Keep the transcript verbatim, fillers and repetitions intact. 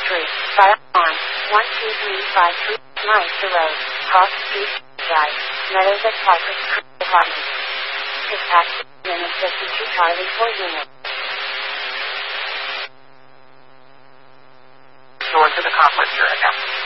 Street, Fire on, one two three five three, Meister Road, Cross Street, Drive, Meadows at Cypress Creek Apartments. Dispatch unit fifty-two Charlie four unit. Door to the complex area.